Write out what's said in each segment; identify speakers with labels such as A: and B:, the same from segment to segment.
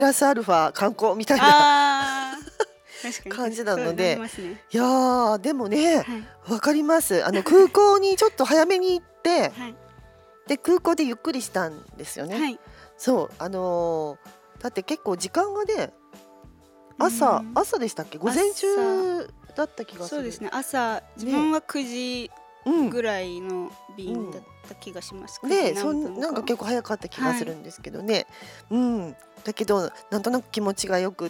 A: ラスアルファ観光みたいな
B: あ確かに
A: 感じなの
B: そうな
A: で、
B: りますね。
A: いやーでもね、
B: はい
A: わかります。空港にちょっと早めに行って
B: はい
A: で空港でゆっくりしたんですよね。
B: はい。
A: そうだって結構時間がね朝でしたっけ、午前中だった気がする。
B: そうですね。朝自分は9時
A: うん
B: ぐらいの便だった気がします。9時
A: で
B: 何分
A: なんか結構早かった気がするんですけどね、だけどなんとなく気持ちがよくって、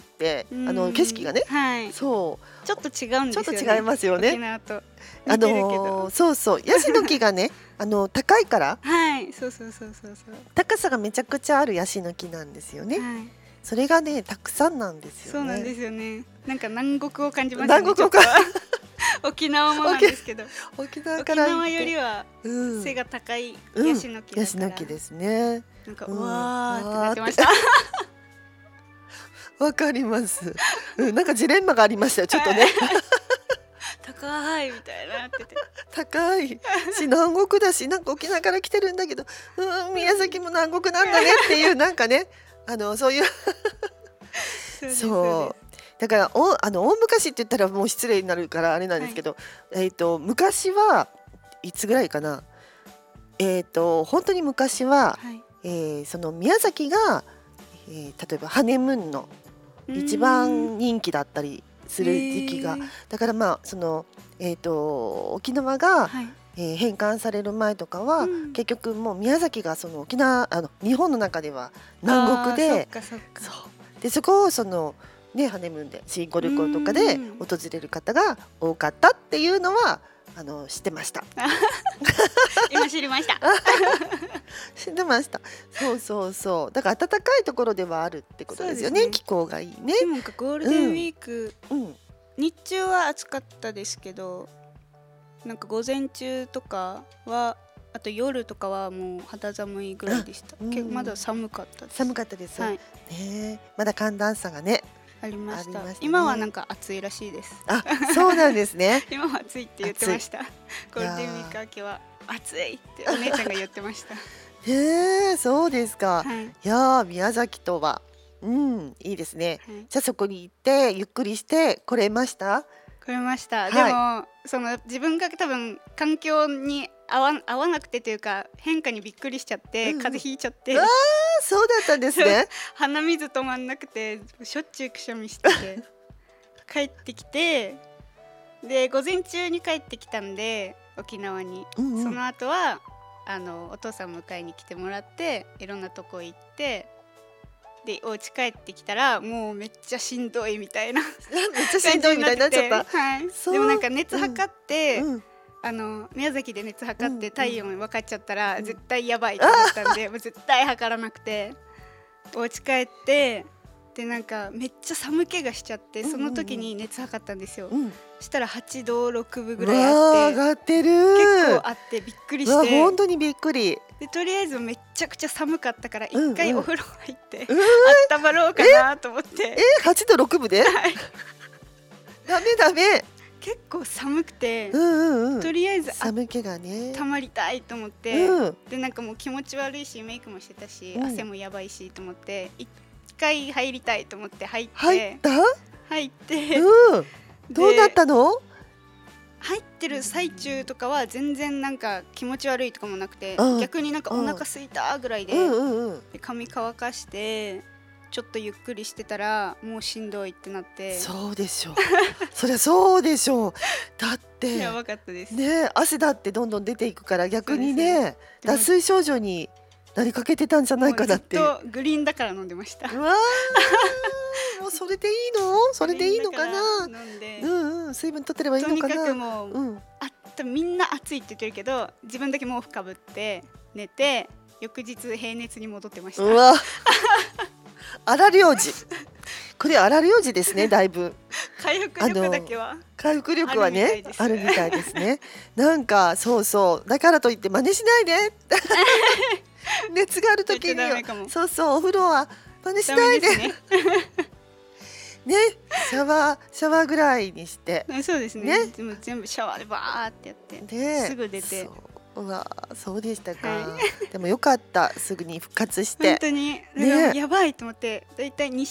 A: 景色がね、
B: はい
A: そう
B: ちょっと違うんですよね。
A: ちょっと違いますよね。
B: 沖縄と似てるけど、
A: そうヤシの木がね高いから
B: はいそう
A: 高さがめちゃくちゃあるヤシの木なんですよね、
B: はい、
A: それがねたくさんなんですよね。
B: そうなんですよね。なんか南国を感じますね。
A: 南国を
B: ちょっと沖縄もなんですけど
A: 沖縄
B: 沖
A: から行って
B: 縄よりは背が高いヤシの木だから、
A: ヤシの木ですね。
B: なんかうわーってなってました
A: わかります、なんかジレンマがありましたよちょっとね
B: 高いみたいなってて
A: 高いし南国だし、なんか沖縄から来てるんだけど宮崎も南国なんだねっていうなんかねそういうそうだから大昔って言ったらもう失礼になるからあれなんですけど、昔はいつぐらいかな、本当に昔は、その宮崎が、例えばハネムーンの一番人気だったりする時期が、だからまあその、沖縄が、返還される前とかは、結局もう宮崎がその沖縄日本の中では南国で、でそこをそのねハネムーンでシーゴルコとかで訪れる方が多かったっていうのは知ってました
B: 今知りました
A: 知ってました。そうだから暖かいところではあるってことですよね。気候がいいね。
B: でもなんかゴールデンウィーク、日中は暑かったですけど、なんか午前中とかはあと夜とかはもう肌寒いぐらいでした。結構まだ寒かったです。
A: 寒かったです、ね、まだ寒暖差がね
B: ありました。今はなんか暑いらしいです。
A: あ、そうなんですね
B: 今は暑いって言ってました。ゴールデンウィーク明けは暑いってお姉ちゃんが言ってました
A: へえ、そうですか、いや宮崎とはいいですね、じゃあそこに行ってゆっくりして来れました？
B: 来れました、でもその自分が多分環境に合わなくてというか変化にびっくりしちゃって、風邪ひいちゃって、
A: そうだったんですね
B: 鼻水止まんなくてしょっちゅうくしゃみしてて帰ってきて、で午前中に帰ってきたんで沖縄に、その後はお父さん迎えに来てもらっていろんなとこ行って、でお家帰ってきたらもうめっちゃしんどいみたいな
A: めっちゃしんどいみたいになっちゃった。
B: でもなんか熱測って、宮崎で熱測って体温分かっちゃったら絶対やばいと思ったんで、もう絶対測らなくてお家帰って、でなんかめっちゃ寒気がしちゃって、その時に熱測ったんですよ、したら8度6分ぐらいあって、
A: 上がってる、
B: 結構あってびっくりして、
A: 本当にびっくり
B: でとりあえずめっちゃくちゃ寒かったから一回お風呂入って温まろうかなと思って、
A: 8度6分でダメ
B: 結構寒くて、とりあえず
A: 寒気がね
B: たまりたいと思って、でなんかもう気持ち悪いしメイクもしてたし、汗もやばいしと思って一回入りたいと思って入って、
A: どうなったの？
B: 入ってる最中とかは全然なんか気持ち悪いとかもなくて、逆になんかお腹すいたぐらいで、髪乾かしてちょっとゆっくりしてたらもうしんどいってなって。
A: そうでしょうそりゃそうでしょう。だって
B: やばかったです
A: ね、汗だってどんどん出ていくから逆にね脱水症状になりかけてたんじゃないかなっていう。
B: ずっとグリーンだから飲んでました。
A: うわもうそれでいいの？それでいいのかな？
B: 飲んで、
A: 水分取ってればいいのかな？
B: とにかくもう、みんな暑いって言ってるけど自分だけ毛布かぶって寝て、翌日平熱に戻ってました。
A: うわ荒療治これ荒療治ですね。だいぶ
B: 回復力だけは
A: 回復力はねあるみたいですねなんかそうだからといって真似しないで熱がある時にはお風呂は真似しないでねシャワーぐらいにして、
B: そうですね。でも全部シャワーでバーってやって、すぐ出て。
A: うわそうでしたか、
B: は
A: でもよかった、すぐに復活して。
B: 本当に、やばいと思って、だいたい2